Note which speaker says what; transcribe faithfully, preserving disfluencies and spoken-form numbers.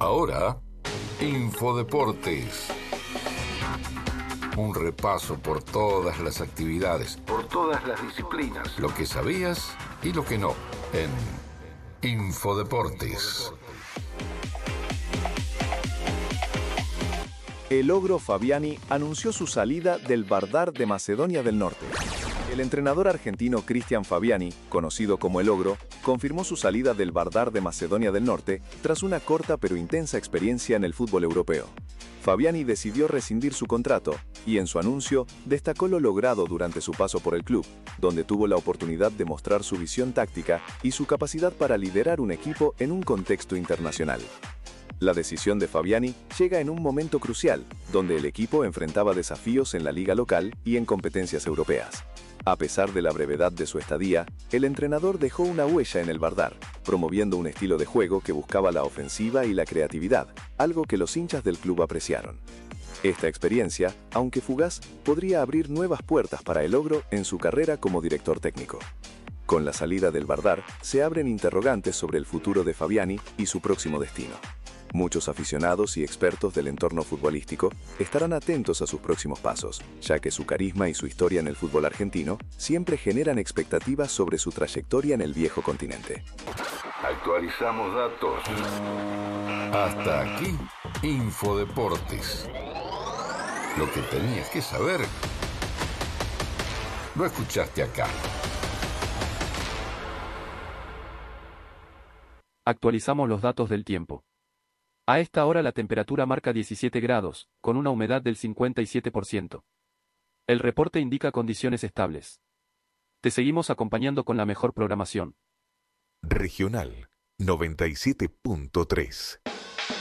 Speaker 1: Ahora, Infodeportes. Un repaso por todas las actividades, por todas las disciplinas, lo que sabías y lo que no, en Infodeportes.
Speaker 2: El ogro Fabiani anunció su salida del Vardar de Macedonia del Norte. El entrenador argentino Cristian Fabiani, conocido como El Ogro, confirmó su salida del Vardar de Macedonia del Norte tras una corta pero intensa experiencia en el fútbol europeo. Fabiani decidió rescindir su contrato y en su anuncio destacó lo logrado durante su paso por el club, donde tuvo la oportunidad de mostrar su visión táctica y su capacidad para liderar un equipo en un contexto internacional. La decisión de Fabiani llega en un momento crucial, donde el equipo enfrentaba desafíos en la liga local y en competencias europeas. A pesar de la brevedad de su estadía, el entrenador dejó una huella en el Vardar, promoviendo un estilo de juego que buscaba la ofensiva y la creatividad, algo que los hinchas del club apreciaron. Esta experiencia, aunque fugaz, podría abrir nuevas puertas para el Ogro en su carrera como director técnico. Con la salida del Vardar, se abren interrogantes sobre el futuro de Fabiani y su próximo destino. Muchos aficionados y expertos del entorno futbolístico estarán atentos a sus próximos pasos, ya que su carisma y su historia en el fútbol argentino siempre generan expectativas sobre su trayectoria en el viejo continente.
Speaker 1: Actualizamos datos. Hasta aquí, Infodeportes. Lo que tenías que saber, lo escuchaste acá.
Speaker 3: Actualizamos los datos del tiempo. A esta hora la temperatura marca diecisiete grados, con una humedad del cincuenta y siete por ciento. El reporte indica condiciones estables. Te seguimos acompañando con la mejor programación.
Speaker 4: Regional noventa y siete punto tres.